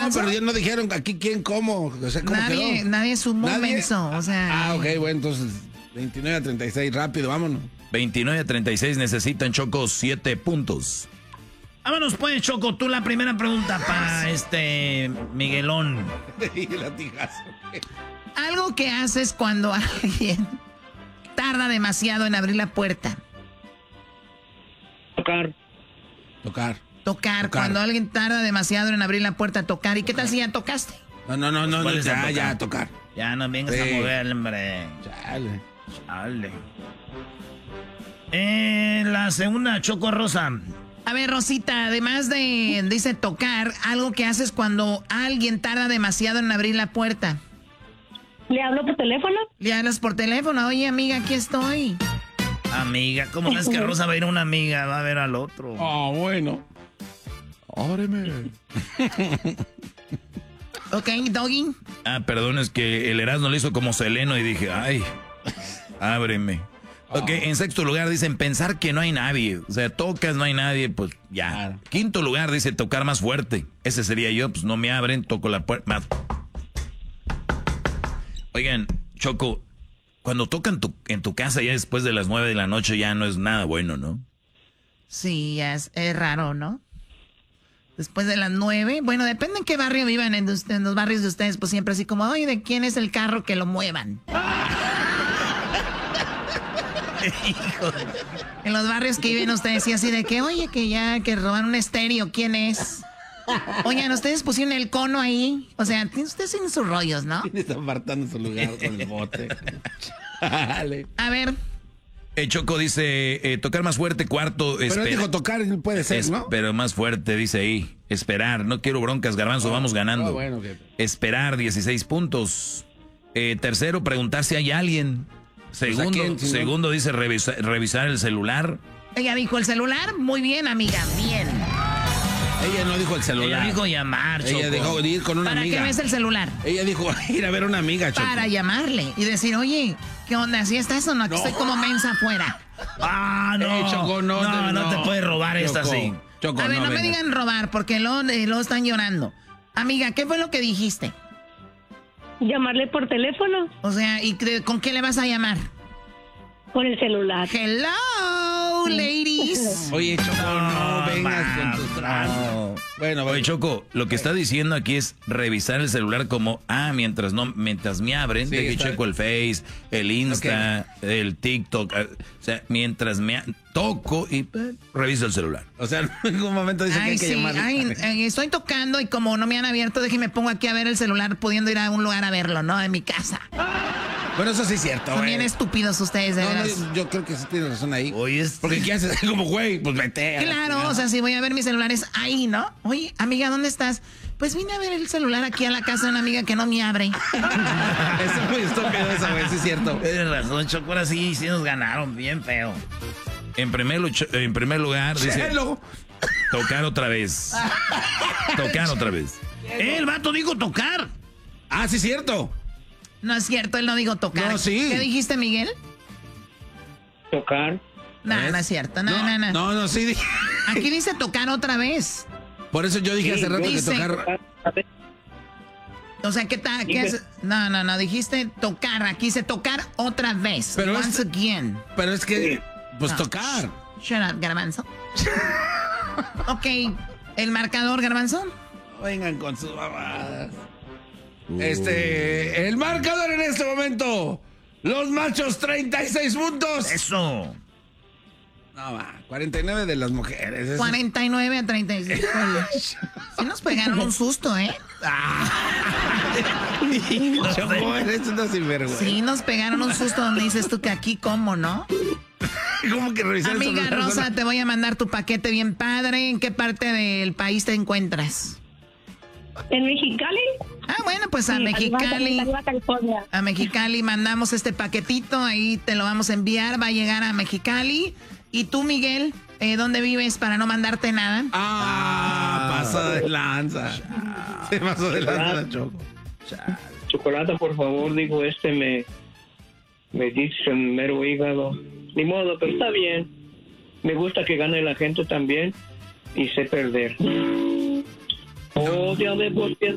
menso? pero ya no dijeron aquí quién, cómo. O sea, ¿cómo quedó? Nadie sumó ¿Nadie? menso, o sea. Ok, bueno, entonces 29-36, rápido, vámonos. 29-36 necesitan, Choco, 7 puntos. Vámonos pues, Choco, tú la primera pregunta para Miguelón. Latigazo. Algo que haces cuando alguien tarda demasiado en abrir la puerta. Tocar. Cuando alguien tarda demasiado en abrir la puerta, tocar. ¿Y qué tal si ya tocaste? No, ya, tocar. Ya no vengas a mover, hombre. Chale. La segunda, Choco Rosa. A ver, Rosita, además de, dice tocar, algo que haces cuando alguien tarda demasiado en abrir la puerta. ¿Le hablo por teléfono? Le hablas por teléfono. Oye, amiga, aquí estoy. Amiga, ¿cómo es que Rosa va a ir a una amiga? Va a ver al otro. Ah, bueno. Ábreme. Ok, Doggy. Perdón, es que el Erasmo le hizo como Seleno y dije, ay, ábreme. Ok, en sexto lugar dicen pensar que no hay nadie. O sea, tocas, no hay nadie, pues ya. Claro. Quinto lugar dice tocar más fuerte. Ese sería yo, pues no me abren, toco la puerta más. Oigan, Choco, cuando tocan en tu casa ya después de las 9 de la noche ya no es nada bueno, ¿no? Sí, es raro, ¿no? Después de las 9, bueno, depende en qué barrio vivan, en los barrios de ustedes, pues siempre así como, oye, ¿de quién es el carro que lo muevan? En los barrios que viven ustedes, sí, así de que, oye, que roban un estéreo, ¿quién es? Oigan, ustedes pusieron el cono ahí, o sea, ustedes tienen sus rollos, ¿no? Está apartando su lugar con el bote. Dale. A ver. Choco dice, tocar más fuerte, cuarto. Pero él dijo tocar, puede ser, ¿no? Pero más fuerte, dice ahí. Esperar, no quiero broncas, Garbanzo, vamos ganando. Bueno, okay. Esperar, 16 puntos. Tercero, preguntar si hay alguien. Segundo dice revisar el celular. Ella dijo el celular, muy bien, amiga, bien. Ella no dijo el celular. Ella dijo llamar, Choco. Ella dijo ir con una amiga. ¿Para qué ves el celular? Ella dijo ir a ver a una amiga, Choco. Para llamarle y decir, oye, ¿qué onda? ¿Sí estás o no? Aquí estoy como mensa afuera. No. Choco, no te puedes robar esta así. Choco, a ver, no me digan robar porque luego están llorando. Amiga, ¿qué fue lo que dijiste? Llamarle por teléfono. O sea, ¿y con qué le vas a llamar? Con el celular. Hello, ladies. Oye, Choco, no vengas con tus tragos. Bueno, oye, Choco, lo que está diciendo aquí es revisar el celular como, mientras me abren, de que checo el Face, el Insta, el TikTok, o sea, mientras me toco y reviso el celular. O sea, en ningún momento dice que hay que llamar. Estoy tocando y como no me han abierto, déjeme pongo aquí a ver el celular, pudiendo ir a un lugar a verlo, ¿no? En mi casa. Bueno, eso sí es cierto, Son bien estúpidos ustedes, de veras. No, yo creo que sí tienes razón ahí. Oye, porque ¿qué haces? Como, güey, pues vete. Claro, o sea, si voy a ver mis celulares ahí, ¿no? Oye, amiga, ¿dónde estás? Pues vine a ver el celular aquí a la casa de una amiga que no me abre. Eso es muy estúpido eso, güey, sí es cierto. Tienes razón, Choco, ahora sí nos ganaron bien feo. En primer lugar, dice... Tocar otra vez. Tocar otra vez. El vato dijo tocar. Sí es cierto. No es cierto, él no dijo tocar. No, sí. ¿Qué dijiste, Miguel? Tocar. No es cierto, no. No, sí. Aquí dice tocar otra vez. Por eso yo dije hace rato que tocar... O sea, ¿qué tal? No, dijiste tocar. Aquí dice tocar otra vez. Pero once again. Pero es que, pues tocar. Shut up, Garbanzo. Ok, ¿el marcador, Garbanzo? Vengan con sus mamadas. El marcador en este momento. Los machos, 36 puntos. Eso. No, 49 de las mujeres. 49 a 36. Sí nos pegaron un susto, ¿eh? Eres una sinvergüenza. Sí nos pegaron un susto donde dices tú que aquí, ¿cómo, no? ¿Cómo que revisar el Amiga celular? Rosa, te voy a mandar tu paquete bien padre. ¿En qué parte del país te encuentras? ¿En Mexicali? Bueno, pues a Mexicali. California. A Mexicali mandamos este paquetito, ahí te lo vamos a enviar, va a llegar a Mexicali. ¿Y tú, Miguel, dónde vives para no mandarte nada? Pasó de lanza. Se pasó de lanza, Choco. Chocolate, por favor, digo, me dice el mero hígado. Ni modo, pero está bien. Me gusta que gane la gente también y sé perder. Oh, ya de por